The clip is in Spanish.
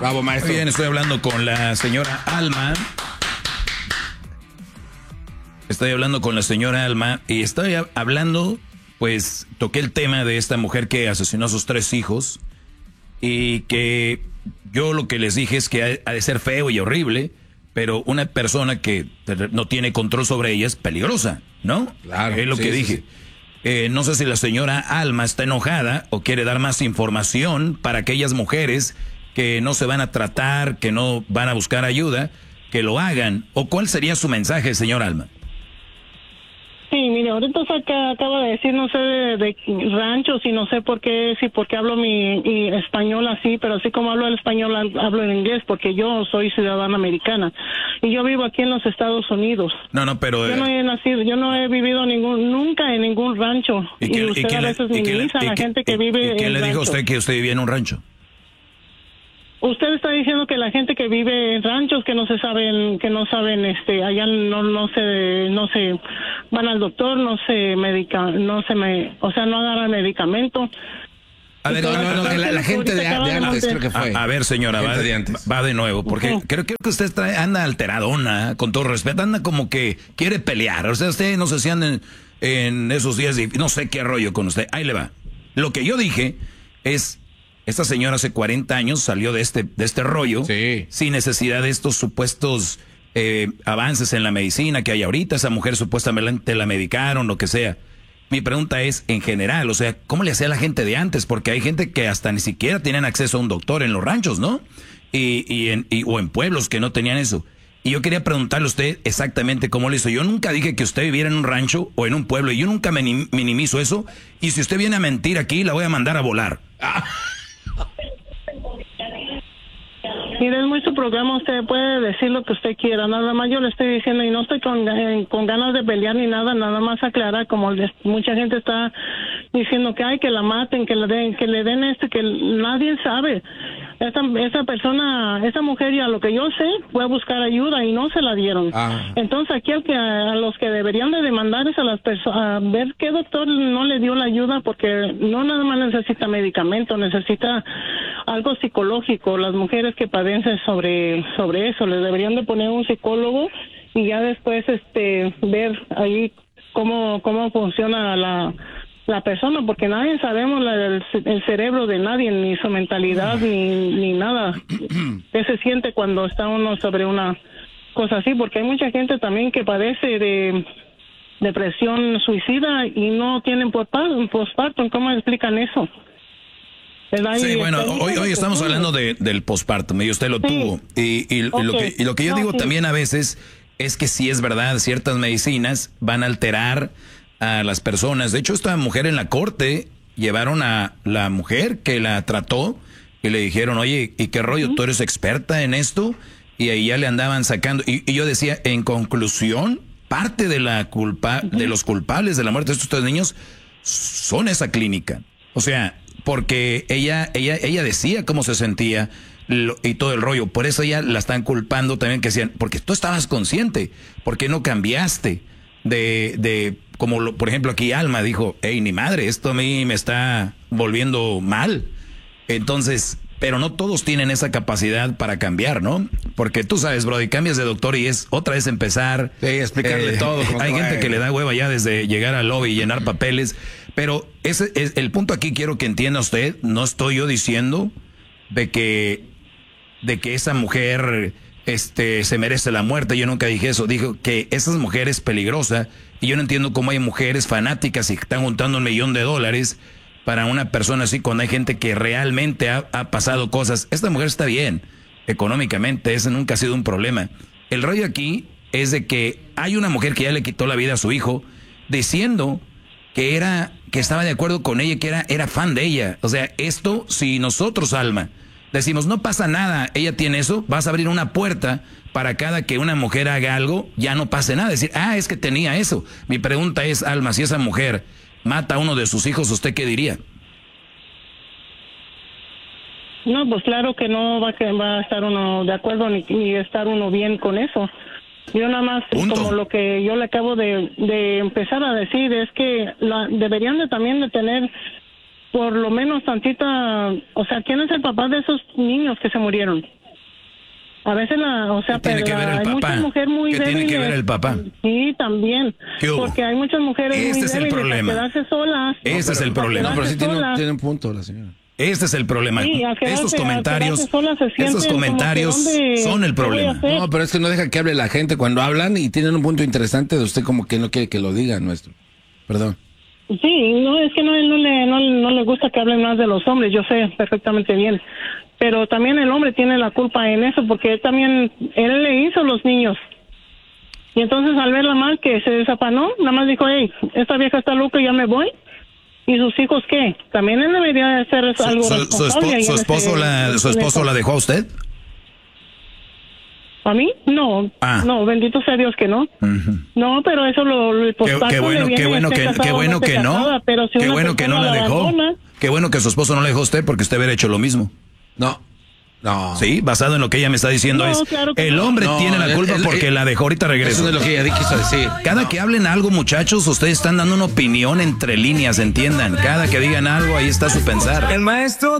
Bravo, maestro. Muy bien, estoy hablando con la señora Alma. Y estoy hablando, pues, toqué el tema de esta mujer que asesinó a sus 3 hijos y que yo lo que les dije es que ha de ser feo y horrible, pero una persona que no tiene control sobre ella es peligrosa, ¿no? Claro. Es lo que dije. Sí. No sé si la señora Alma está enojada o quiere dar más información para aquellas mujeres que no se van a tratar, que no van a buscar ayuda, que lo hagan. ¿O cuál sería su mensaje, señor Alma? Sí, mire, ahorita acaba de decir, no sé de ranchos y no sé por qué hablo mi español así, pero así como hablo el español, hablo en inglés, porque yo soy ciudadana americana y yo vivo aquí en los Estados Unidos. No, pero... Yo no he nacido, yo no he vivido nunca en ningún rancho. Y usted a veces minimiza a la gente que vive en ranchos. ¿Quién le dijo a usted que usted vivía en un rancho? Usted está diciendo que la gente que vive en ranchos que no saben, allá no se van al doctor, no agarran medicamento. A ver, la gente de antes creo que fue. A ver, señora, va de nuevo, porque creo que usted anda alteradona, con todo respeto, anda como que quiere pelear. O sea, usted no sé si anda en esos días, no sé qué rollo con usted. Ahí le va. Lo que yo dije es... Esta señora hace 40 años salió de este rollo, sí, sin necesidad de estos supuestos avances en la medicina que hay ahorita. Esa mujer supuestamente la medicaron, lo que sea. Mi pregunta es, en general, o sea, ¿cómo le hacía la gente de antes? Porque hay gente que hasta ni siquiera tienen acceso a un doctor en los ranchos, ¿no? O en pueblos que no tenían eso. Y yo quería preguntarle a usted exactamente cómo lo hizo. Yo nunca dije que usted viviera en un rancho o en un pueblo, y yo nunca minimizo eso. Y si usted viene a mentir aquí, la voy a mandar a volar. Mire, es muy su programa, usted puede decir lo que usted quiera, nada más yo le estoy diciendo, y no estoy con ganas de pelear ni nada más aclarar, como mucha gente está diciendo que la maten, que le den que nadie sabe. Esa persona, esa mujer, ya lo que yo sé, fue a buscar ayuda y no se la dieron. Entonces aquí a los que deberían de demandar es a las personas, a ver qué doctor no le dio la ayuda, porque no nada más necesita medicamento, necesita algo psicológico. Las mujeres que padecen sobre eso, les deberían de poner un psicólogo y ya después ver ahí cómo funciona la persona, porque nadie sabemos el cerebro de nadie, ni su mentalidad, ni nada. ¿Qué se siente cuando está uno sobre una cosa así? Porque hay mucha gente también que padece de depresión suicida y no tienen postpartum. ¿Cómo explican eso? Sí, bueno, hoy estamos hablando del postpartum, y usted lo tuvo. Y lo que yo digo también a veces es que sí es verdad, ciertas medicinas van a alterar a las personas. De hecho, esta mujer en la corte llevaron a la mujer que la trató y le dijeron, oye, ¿y qué rollo? ¿Tú eres experta en esto? Y ahí ya le andaban sacando. Y yo decía, en conclusión, parte de la culpa, de los culpables de la muerte de estos 3 niños son esa clínica. O sea, porque ella decía cómo se sentía y todo el rollo. Por eso ella la están culpando también, que decían, porque tú estabas consciente, ¿por qué no cambiaste? Por ejemplo, aquí Alma dijo, hey, ni madre, esto a mí me está volviendo mal. Entonces, pero no todos tienen esa capacidad para cambiar, ¿no? Porque tú sabes, Brody, cambias de doctor y es otra vez empezar. Sí, explicarle todo. Hay gente que le da hueva ya desde llegar al lobby y llenar papeles. Pero ese es el punto aquí. Quiero que entienda usted, no estoy yo diciendo de que esa mujer se merece la muerte. Yo nunca dije eso. Dijo que esa mujer es peligrosa, y yo no entiendo cómo hay mujeres fanáticas y que están juntando $1 millón para una persona así, cuando hay gente que realmente ha pasado cosas. Esta mujer está bien económicamente, ese nunca ha sido un problema. El rollo aquí es de que hay una mujer que ya le quitó la vida a su hijo, diciendo que estaba de acuerdo con ella, que era fan de ella. O sea, esto, si nosotros, Alma, decimos, no pasa nada, ella tiene eso, vas a abrir una puerta para cada que una mujer haga algo, ya no pase nada. Decir, es que tenía eso. Mi pregunta es, Alma, si esa mujer mata a uno de sus hijos, ¿usted qué diría? No, pues claro que no va a estar uno de acuerdo ni estar uno bien con eso. Yo nada más, como lo que yo le acabo de empezar a decir, es que deberían de también de tener por lo menos tantita, o sea, ¿quién es el papá de esos niños que se murieron? A veces tiene que ver el papá? ¿Qué tiene que ver el papá? Sí, también. Porque hay muchas mujeres muy débiles el problema. Quedarse solas. Ese es el problema. No, pero sí tiene un punto la señora. Este es el problema. Sí, Estos comentarios son el problema. No, pero es que no deja que hable la gente cuando hablan y tienen un punto interesante de usted como que no quiere que lo diga nuestro. Perdón. Sí, no, es que no le gusta que hablen más de los hombres, yo sé perfectamente bien. Pero también el hombre tiene la culpa en eso, porque él le hizo los niños. Y entonces al verla mal, que se desafanó, nada más dijo, hey, esta vieja está loca, ya me voy. ¿Y sus hijos qué? También él debería hacer algo responsable. ¿Su esposo la dejó a usted? ¿A mí? No. No, bendito sea Dios que no. No, pero eso qué bueno que no. Qué bueno que no la dejó. Qué bueno que su esposo no la dejó a usted, porque usted hubiera hecho lo mismo. No. Sí, basado en lo que ella me está diciendo claro el hombre tiene la culpa porque la dejó. Ahorita regreso. Eso es lo que ella quiso decir. Cada que hablen algo, muchachos, ustedes están dando una opinión entre líneas, entiendan. Cada que digan algo, ahí está su pensar. El maestro